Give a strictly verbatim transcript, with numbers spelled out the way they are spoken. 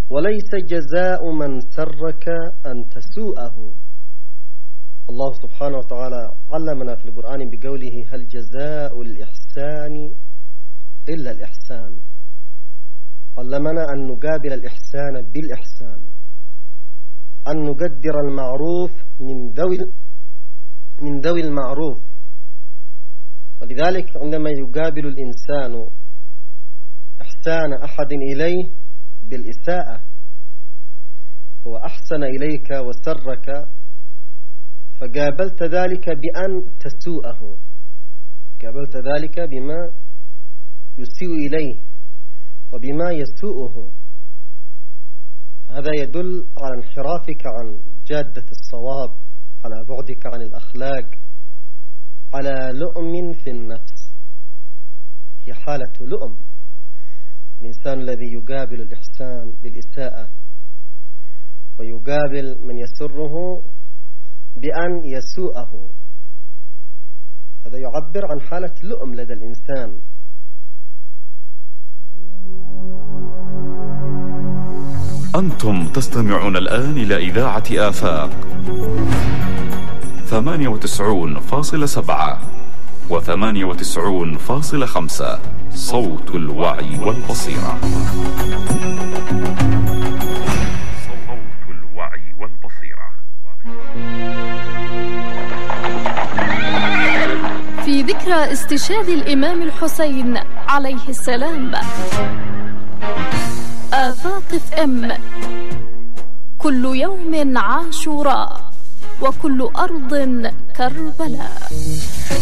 وليس جزاء من سرك أن تسوءه. الله سبحانه وتعالى علمنا في القرآن بقوله هل جزاء الإحسان إلا الإحسان. علمنا أن نقابل الإحسان بالإحسان، أن نقدر المعروف من ذوي من ذوي المعروف. ولذلك عندما يقابل الإنسان إحسان أحد إليه بالإساءة، هو أحسن إليك وسرك، فقابلت ذلك بأن تسوءه، قابلت ذلك بما يسيء إليه وبما يسوءه. هذا يدل على انحرافك عن جادة الصواب، على بعدك عن الأخلاق، على لؤم في النفس. هي حالة لؤم الإنسان الذي يقابل الإحسان بالإساءة، ويقابل من يسره بأن يسوءه. هذا يعبر عن حالة لؤم لدى الإنسان. أنتم تستمعون الآن إلى إذاعة آفاق ثمانية وتسعون فاصلة سبعة وثمانية وتسعون فاصلة خمسة، صوت الوعي والبصيرة. صوت الوعي والبصيرة. في ذكرى استشهاد الإمام الحسين عليه السلام، آفاق اف ام، كل يوم عاشوراء وكل أرض كربلاء.